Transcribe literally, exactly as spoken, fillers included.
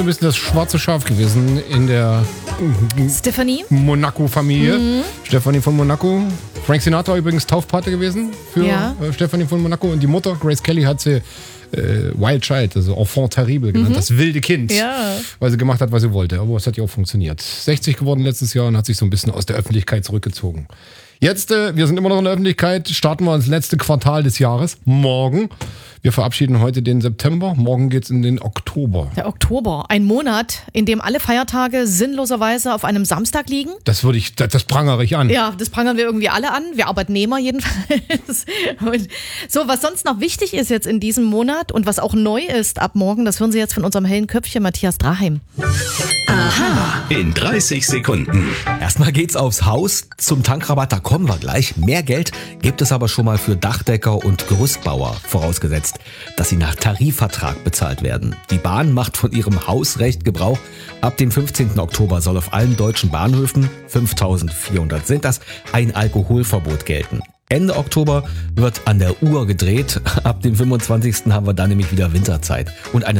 ein bisschen das schwarze Schaf gewesen in der Stephanie? Monaco-Familie. Mhm. Stephanie von Monaco. Frank Sinatra übrigens Taufpate gewesen für Ja. äh, Stephanie von Monaco. Und die Mutter, Grace Kelly, hat sie äh, Wild Child, also Enfant terrible genannt, mhm. das wilde Kind. Ja. Weil sie gemacht hat, was sie wollte. Aber es hat ja auch funktioniert. sechzig geworden letztes Jahr und hat sich so ein bisschen aus der Öffentlichkeit zurückgezogen. Jetzt, äh, wir sind immer noch in der Öffentlichkeit, starten wir ins letzte Quartal des Jahres. Morgen. Wir verabschieden heute den September. Morgen geht's in den Oktober. Der Oktober, ein Monat, in dem alle Feiertage sinnloserweise auf einem Samstag liegen. Das würde ich, das, das prangere ich an. Ja, das prangern wir irgendwie alle an. Wir Arbeitnehmer jedenfalls. Und so, was sonst noch wichtig ist jetzt in diesem Monat und was auch neu ist ab morgen, das hören Sie jetzt von unserem hellen Köpfchen Matthias Draheim. Aha. In dreißig Sekunden. Erstmal geht's aufs Haus. Zum Tankrabatt, da kommen wir gleich. Mehr Geld gibt es aber schon mal für Dachdecker und Gerüstbauer, vorausgesetzt, dass sie nach Tarifvertrag bezahlt werden. Die Bahn macht von ihrem Hausrecht Gebrauch. Ab dem fünfzehnten Oktober soll auf allen deutschen Bahnhöfen, fünftausendvierhundert sind das, ein Alkoholverbot gelten. Ende Oktober wird an der Uhr gedreht. Ab dem fünfundzwanzigsten haben wir dann nämlich wieder Winterzeit. Und eine